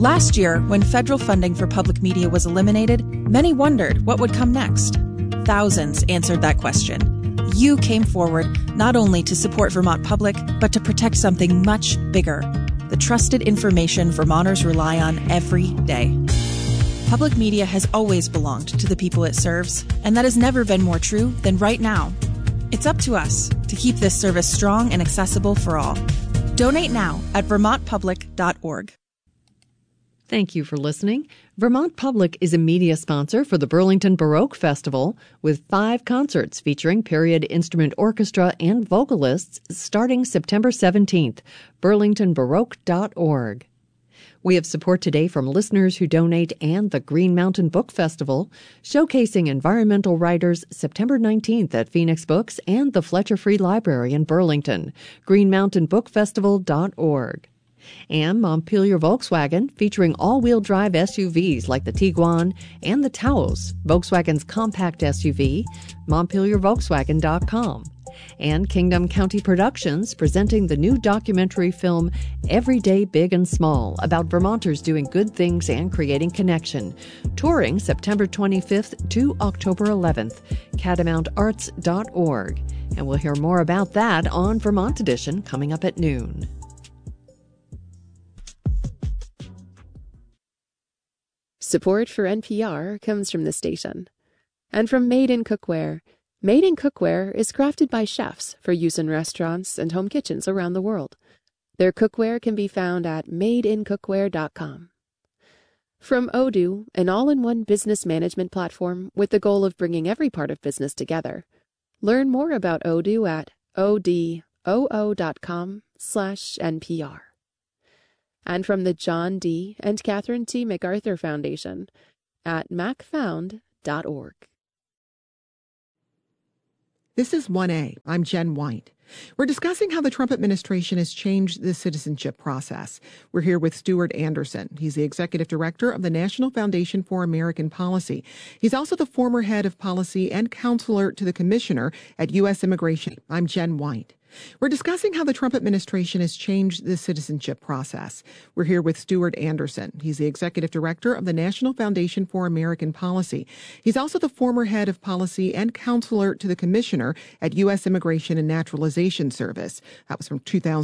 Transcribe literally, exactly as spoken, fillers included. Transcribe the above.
Last year, when federal funding for public media was eliminated, many wondered what would come next. Thousands answered that question. You came forward not only to support Vermont Public, but to protect something much bigger, the trusted information Vermonters rely on every day. Public media has always belonged to the people it serves, and that has never been more true than right now. It's up to us to keep this service strong and accessible for all. Donate now at vermont public dot org. Thank you for listening. Vermont Public is a media sponsor for the Burlington Baroque Festival, with five concerts featuring period instrument orchestra and vocalists starting September seventeenth. burlington baroque dot org. We have support today from listeners who donate and the Green Mountain Book Festival, showcasing environmental writers September nineteenth at Phoenix Books and the Fletcher Free Library in Burlington. green mountain book festival dot org. And Montpelier Volkswagen, featuring all-wheel drive S U Vs like the Tiguan and the Taos, Volkswagen's compact S U V, montpelier volkswagen dot com. And Kingdom County Productions, presenting the new documentary film Everyday Big and Small, about Vermonters doing good things and creating connection. Touring September twenty-fifth to October eleventh, catamount arts dot org. And we'll hear more about that on Vermont Edition coming up at noon. Support for N P R comes from the station and from Made in Cookware. Made in Cookware is crafted by chefs for use in restaurants and home kitchens around the world. Their cookware can be found at made in cookware dot com. From Odoo, an all-in-one business management platform with the goal of bringing every part of business together. Learn more about Odoo at odoo dot com slash N P R. And from the John D. and Catherine T. MacArthur Foundation at mac found dot org. This is one A. I'm Jen White. We're discussing how the Trump administration has changed the citizenship process. We're here with Stuart Anderson. He's the executive director of the National Foundation for American Policy. He's also the former head of policy and counselor to the commissioner at U S Immigration. I'm Jen White. We're discussing how the Trump administration has changed the citizenship process. We're here with Stuart Anderson. He's the executive director of the National Foundation for American Policy. He's also the former head of policy and counselor to the commissioner at U S Immigration and Naturalization Service. That was from two thousand.